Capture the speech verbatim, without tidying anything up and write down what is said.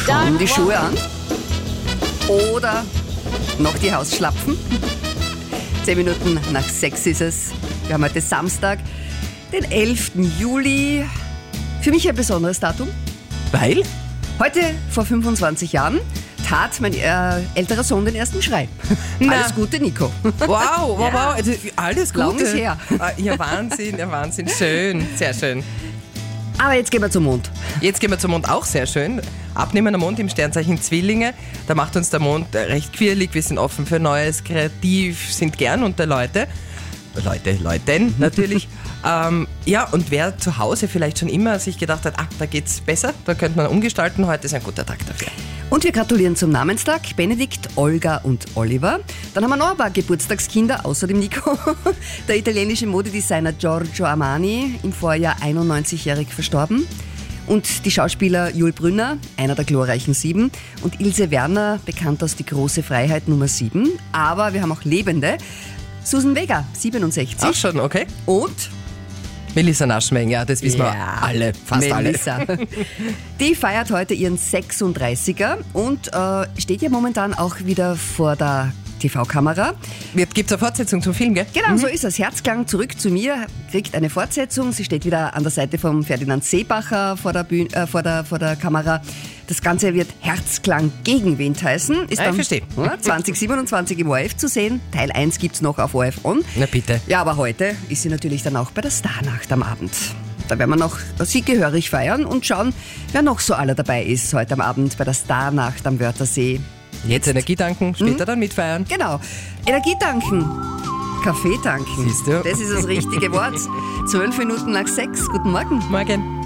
Schon die Schuhe an? Oder noch die Hausschlapfen? Zehn Minuten nach sechs ist es. Wir haben heute Samstag, den elften Juli. Für mich ein besonderes Datum. Weil? Heute, vor fünfundzwanzig Jahren, tat mein äh, älterer Sohn den ersten Schrei. Alles Gute, Nico. Wow, wow, Ja. wow. Also, alles Gute. Lang ist her. Ah, Ja, Wahnsinn, ja, Wahnsinn. Schön, sehr schön. Aber jetzt gehen wir zum Mond. Jetzt gehen wir zum Mond, auch sehr schön. Abnehmender Mond im Sternzeichen Zwillinge. Da macht uns der Mond recht quirlig. Wir sind offen für Neues, kreativ, sind gern unter Leute. Leute, Leuten natürlich. ähm, ja, und wer zu Hause vielleicht schon immer sich gedacht hat, ah, da geht's besser, da könnte man umgestalten, heute ist ein guter Tag dafür. Und wir gratulieren zum Namenstag Benedikt, Olga und Oliver. Dann haben wir noch ein paar Geburtstagskinder, außer dem Nico. Der italienische Modedesigner Giorgio Armani, im Vorjahr einundneunzigjährig verstorben. Und die Schauspieler Jul Brünner, einer der glorreichen Sieben, und Ilse Werner, bekannt aus Die große Freiheit Nummer sieben. Aber wir haben auch Lebende. Susan Vega, siebenundsechzig. Auch schon, okay. Und Melissa Naschmeng, ja, das wissen Ja, wir alle, fast Melissa. Die feiert heute ihren sechsunddreißiger und äh, steht ja momentan auch wieder vor der T V-Kamera. alle. Gibt es eine Fortsetzung zum Film, gell? Genau, so ist es. Herzklang zurück zu mir kriegt eine Fortsetzung. Sie steht wieder an der Seite von Ferdinand Seebacher vor der, Bühne, äh, vor der, vor der Kamera. Das Ganze wird Herzklang gegen Wind heißen. Ist Ah, ich dann verstehe. ja, zwanzig siebenundzwanzig im O R F zu sehen. Teil eins gibt es noch auf O R F On. Na bitte. Ja, aber heute ist sie natürlich dann auch bei der Starnacht am Abend. Da werden wir noch sie gehörig feiern und schauen, wer noch so aller dabei ist heute am Abend bei der Starnacht am Wörthersee. Jetzt Energie tanken, später dann mitfeiern. Genau. Energie tanken. Kaffee tanken. Siehst du? Das ist das richtige Wort. Zwölf Minuten nach sechs. Guten Morgen. Morgen.